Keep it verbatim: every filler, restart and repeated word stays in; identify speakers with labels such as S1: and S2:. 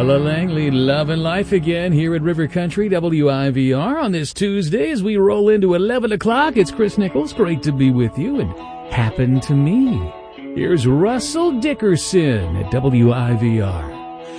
S1: Ella Langley, loving life again here at River Country W I V R on this Tuesday as we roll into eleven o'clock. It's Chris Nichols. Great to be with you and happen to me. Here's Russell Dickerson at W I V R.